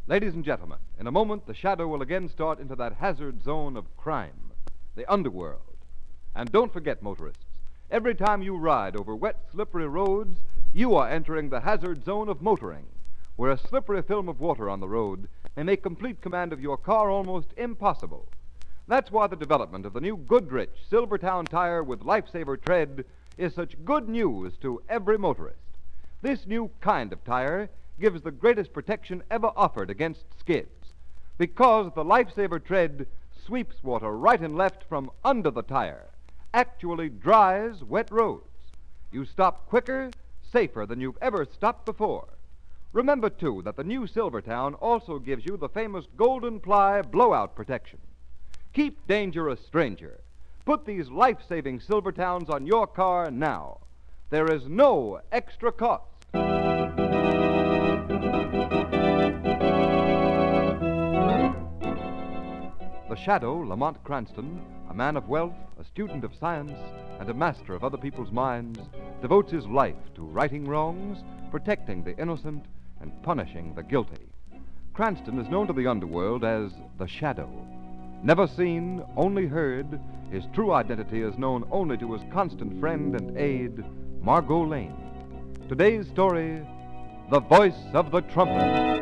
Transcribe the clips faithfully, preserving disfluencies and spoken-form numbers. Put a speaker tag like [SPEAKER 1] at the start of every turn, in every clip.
[SPEAKER 1] Ladies and gentlemen, in a moment the Shadow will again start into that hazard zone of crime, the underworld. And don't forget, motorists, every time you ride over wet, slippery roads, you are entering the hazard zone of motoring, where a slippery film of water on the road may make complete command of your car almost impossible. That's why the development of the new Goodrich Silvertown tire with Lifesaver tread is such good news to every motorist. This new kind of tire gives the greatest protection ever offered against skids, because the Lifesaver tread sweeps water right and left from under the tire, actually dries wet roads. You stop quicker, safer than you've ever stopped before. Remember, too, that the new Silvertown also gives you the famous Golden Ply blowout protection. Keep danger a stranger. Put these life-saving Silvertowns on your car now. There is no extra cost. The Shadow, Lamont Cranston, a man of wealth, a student of science, and a master of other people's minds, devotes his life to righting wrongs, protecting the innocent, and punishing the guilty. Cranston is known to the underworld as the Shadow. Never seen, only heard, his true identity is known only to his constant friend and aide, Margot Lane. Today's story, The Voice of the Trumpet.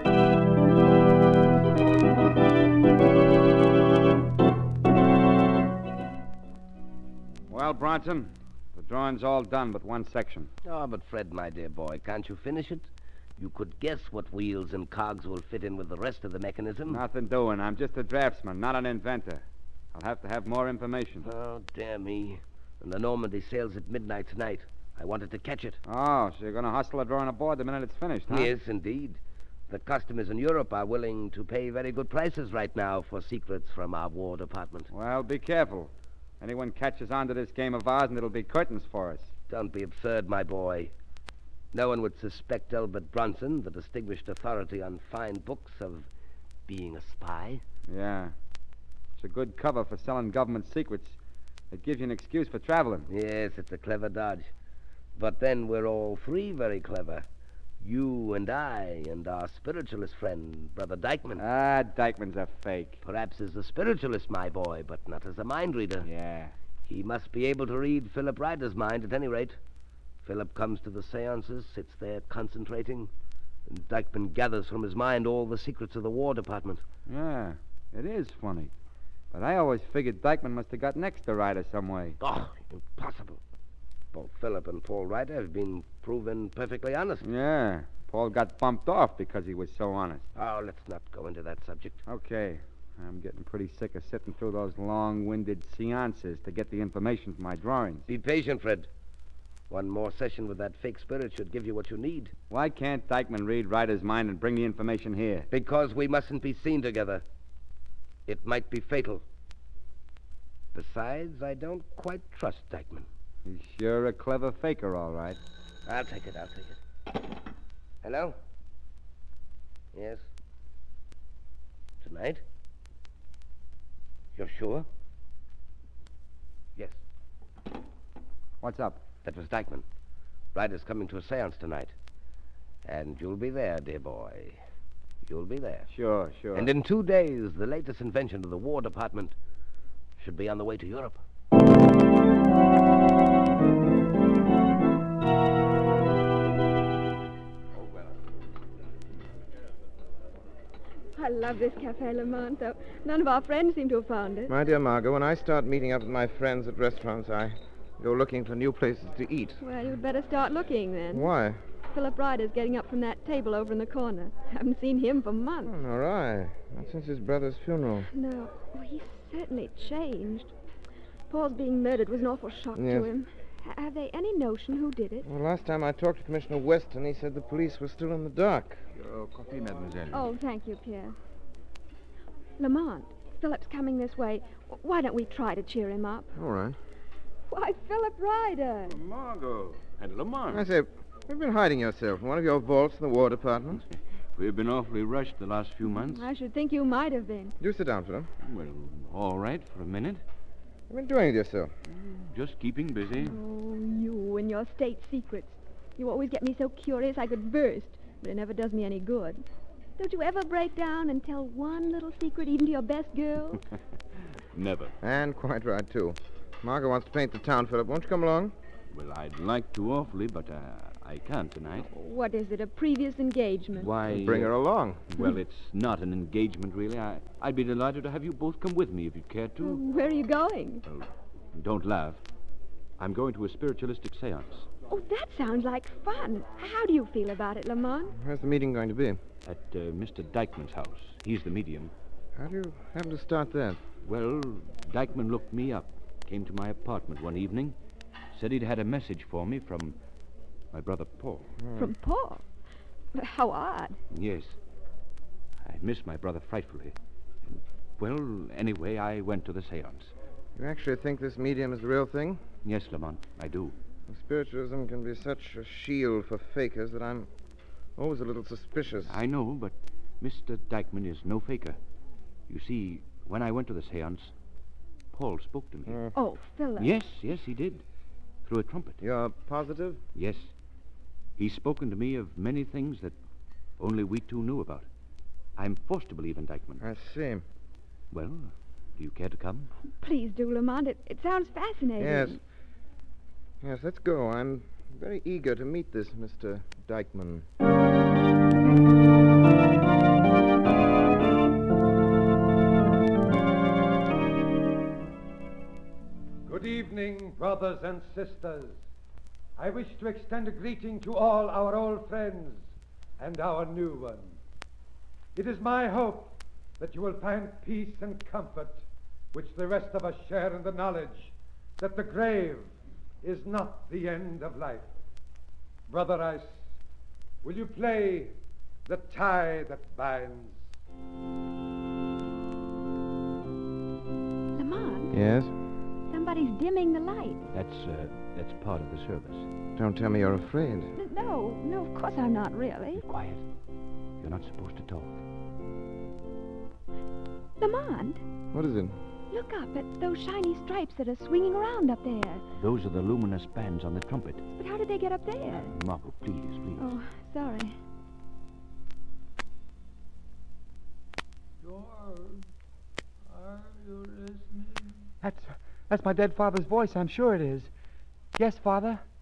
[SPEAKER 2] Well, Bronson, the drawing's all done but one section.
[SPEAKER 3] Oh, but Fred, my dear boy, can't you finish it? You could guess what wheels and cogs will fit in with the rest of the mechanism.
[SPEAKER 2] Nothing doing. I'm just a draftsman, not an inventor. I'll have to have more information.
[SPEAKER 3] Oh, dear me. And the Normandy sails at midnight tonight. I wanted to catch it.
[SPEAKER 2] Oh, so you're going to hustle a drawing aboard the minute it's finished, huh?
[SPEAKER 3] Yes, indeed. The customers in Europe are willing to pay very good prices right now for secrets from our War Department.
[SPEAKER 2] Well, be careful. Anyone catches on to this game of ours and it'll be curtains for us.
[SPEAKER 3] Don't be absurd, my boy. No one would suspect Elbert Bronson, the distinguished authority on fine books, of being a spy.
[SPEAKER 2] Yeah. It's a good cover for selling government secrets. It gives you an excuse for traveling.
[SPEAKER 3] Yes, it's a clever dodge. But then we're all three very clever. You and I and our spiritualist friend, Brother Dykeman.
[SPEAKER 2] Ah, Dykeman's a fake.
[SPEAKER 3] Perhaps as a spiritualist, my boy, but not as a mind reader.
[SPEAKER 2] Yeah.
[SPEAKER 3] He must be able to read Philip Ryder's mind at any rate. Philip comes to the seances, sits there concentrating, and Dykeman gathers from his mind all the secrets of the War Department.
[SPEAKER 2] Yeah, it is funny. But I always figured Dykeman must have got next to Ryder some way.
[SPEAKER 3] Oh, impossible. Both Philip and Paul Ryder have been proven perfectly honest.
[SPEAKER 2] Yeah, Paul got bumped off because he was so honest.
[SPEAKER 3] Oh, let's not go into that subject.
[SPEAKER 2] Okay. I'm getting pretty sick of sitting through those long-winded seances to get the information for my drawings.
[SPEAKER 3] Be patient, Fred. One more session with that fake spirit should give you what you need.
[SPEAKER 2] Why can't Dykeman read Ryder's mind and bring the information here?
[SPEAKER 3] Because we mustn't be seen together. It might be fatal. Besides, I don't quite trust Dykeman.
[SPEAKER 2] He's sure a clever faker, all right.
[SPEAKER 3] I'll take it, I'll take it. Hello? Yes? Tonight? You're sure? Yes.
[SPEAKER 2] What's up?
[SPEAKER 3] That was Dykeman. Ryder's coming to a seance tonight. And you'll be there, dear boy. You'll be there.
[SPEAKER 2] Sure, sure.
[SPEAKER 3] And in two days, the latest invention of the War Department should be on the way to Europe.
[SPEAKER 4] I love this Cafe Lamont, though none of our friends seem to have found it.
[SPEAKER 5] My dear Margot, when I start meeting up with my friends at restaurants, I go looking for new places to eat.
[SPEAKER 4] Well, you'd better start looking, then.
[SPEAKER 5] Why?
[SPEAKER 4] Philip Ryder's getting up from that table over in the corner. Haven't seen him for months.
[SPEAKER 5] Oh, all right. Not since his brother's funeral.
[SPEAKER 4] No, well, he's certainly changed. Paul's being murdered was an awful shock
[SPEAKER 5] Yes.
[SPEAKER 4] to him. H- have they any notion who did it?
[SPEAKER 5] Well, last time I talked to Commissioner Weston, he said the police were still in the dark.
[SPEAKER 1] Your coffee, mademoiselle.
[SPEAKER 4] Oh, thank you, Pierre. Lamont, Philip's coming this way. Why don't we try to cheer him up?
[SPEAKER 5] All right.
[SPEAKER 4] Why, Philip Ryder.
[SPEAKER 6] Margot and Lamont.
[SPEAKER 5] I say, you've been hiding yourself in one of your vaults in the War Department.
[SPEAKER 6] We've been awfully rushed the last few months.
[SPEAKER 4] I should think you might have been.
[SPEAKER 5] Do sit down, Philip.
[SPEAKER 6] Well, all right for a minute.
[SPEAKER 5] You've been doing with yourself.
[SPEAKER 6] Just keeping busy.
[SPEAKER 4] Oh, you and your state secrets. You always get me so curious I could burst, but it never does me any good. Don't you ever break down and tell one little secret even to your best girl?
[SPEAKER 6] Never.
[SPEAKER 5] And quite right, too. Margot wants to paint the town, Philip. Won't you come along?
[SPEAKER 6] Well, I'd like to awfully, but uh, I can't tonight.
[SPEAKER 4] What is it, a previous engagement?
[SPEAKER 6] Why?
[SPEAKER 5] Bring her
[SPEAKER 6] uh,
[SPEAKER 5] along.
[SPEAKER 6] Well, it's not an engagement, really. I, I'd be delighted to have you both come with me if you'd care to.
[SPEAKER 4] Where are you going?
[SPEAKER 6] Well, don't laugh. I'm going to a spiritualistic seance
[SPEAKER 4] Oh, that sounds like fun. How do you feel about it, Lamont?
[SPEAKER 5] Where's the meeting going to be?
[SPEAKER 6] at uh, Mister Dykeman's house. He's the medium.
[SPEAKER 5] How do you happen to start that?
[SPEAKER 6] Well, Dykeman looked me up, came to my apartment one evening, said he'd had a message for me from my brother Paul.
[SPEAKER 4] From Paul? How odd.
[SPEAKER 6] Yes. I miss my brother frightfully. And, well, anyway, I went to the seance.
[SPEAKER 5] You actually think this medium is the real thing?
[SPEAKER 6] Yes, Lamont, I do.
[SPEAKER 5] Spiritualism can be such a shield for fakers that I'm always a little suspicious.
[SPEAKER 6] I know, but Mister Dykeman is no faker. You see, when I went to the seance, Paul spoke to me.
[SPEAKER 5] Uh,
[SPEAKER 4] Oh, Philip.
[SPEAKER 6] Yes, yes, he did. Through a trumpet.
[SPEAKER 5] You're positive?
[SPEAKER 6] Yes. He's spoken to me of many things that only we two knew about. I'm forced to believe in Dykeman.
[SPEAKER 5] I see.
[SPEAKER 6] Well, do you care to come?
[SPEAKER 4] Please do, Lamont. It, it sounds fascinating.
[SPEAKER 5] Yes. Yes, let's go. I'm very eager to meet this Mister Dykeman.
[SPEAKER 7] Good evening, brothers and sisters. I wish to extend a greeting to all our old friends and our new ones. It is my hope that you will find peace and comfort, which the rest of us share in the knowledge that the grave is not the end of life. Brother Rice, will you play The Tie That Binds?
[SPEAKER 4] Lamont,
[SPEAKER 5] Yes?
[SPEAKER 4] somebody's dimming the light.
[SPEAKER 6] That's, uh, that's part of the service.
[SPEAKER 5] Don't tell me you're afraid.
[SPEAKER 4] N- No, no, of course I'm not really.
[SPEAKER 6] Quiet. You're not supposed to talk.
[SPEAKER 4] Lamont,
[SPEAKER 5] What is it?
[SPEAKER 4] look up at those shiny stripes that are swinging around up there.
[SPEAKER 6] Those are the luminous bands on the trumpet.
[SPEAKER 4] But how did they get up there?
[SPEAKER 6] Margot, please, please.
[SPEAKER 4] Oh, sorry.
[SPEAKER 7] George, are you listening?
[SPEAKER 8] That's, that's my dead father's voice, I'm sure it is. Yes, Father,